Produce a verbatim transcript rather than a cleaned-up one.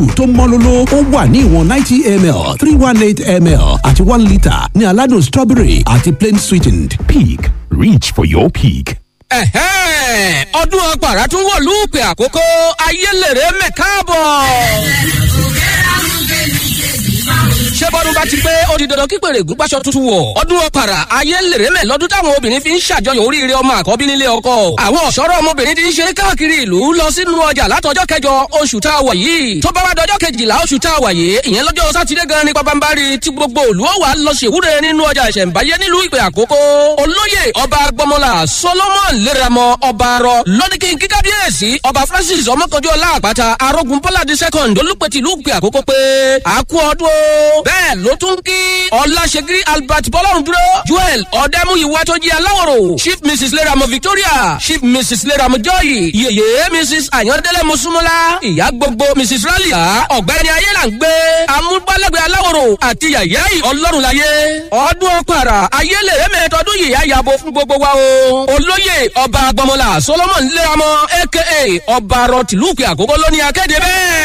tó mọ́lóló ó wà ní ìwọ̀n ninety milliliters three hundred eighteen milliliters àti one litre ní aládùn strawberry àti plain sweetened. Peak. Reach for your peak. ẹ̀hẹ́n ọdún ọgbàrá tún wọ̀ lúùpẹ̀ àkókò ayélèrè mẹ́káàbọ̀. ṣé bọ́dún bá ti pé ó di dandan kí pèrè gúnpáṣọ tuntun wọ̀. ọdún ọ̀pàrà ayé lèrè mẹ́ lọ́dún táwọn obìnrin fi ń ṣàjọyọ̀ oríire ọmọ àkọ́bí nílé ọkọ. àwọn ọ̀ṣọ́rọ̀ ọmọbìnrin ti ń ṣeré káàkiri ìlú lọ sínú ọjà látọjọ́ kẹjọ oṣù tá a wà yìí. tó bá wá dọjọ́ kejìlá oṣù tá a wà yìí ìyẹn lọ́jọ́ sátidé gan ni pabambari tí gbogbo ìlú ó wà lọ ṣèwúre nínú ọjà ìṣẹ̀ǹbáyé nílùú ìpè àkókò. olóyè ọba gbọmọlá solomon léramo ọba arọ lọ́dínkì kíkábíyèsí ọba francis ọmọkànjú ọlá àpáta arógun bọ́lá di second olùpẹ̀tì ìlú ìpè àkókò pé àkú ọdún o. bẹ́ẹ̀ ló tún kí ọláṣẹ́gírí albert bọ́lọ́rundúró joel ọ̀dẹ́múyìwá tó jí aláwòrò chief mrs léramo victoria chief mrs léramo joy yèyé mrs ayọ̀dẹ́lẹ̀ mọ́súnmọ́lá ìyá gbogbo mrs ralia ọ̀gbẹ́ni ayélàngbé amúgbálẹ́gbẹ̀ aláwòrò àti yàyà ọlọ́runláyé ọdún ọ̀pàrà ayélèrè mẹ́tọ́dún yìí àyàbò fún gbogbo wa o. olóyè ọba gbọmọlá solomon léramo aka ọba rọtìlúùkì àkókò lóní akéde bẹ́ẹ̀.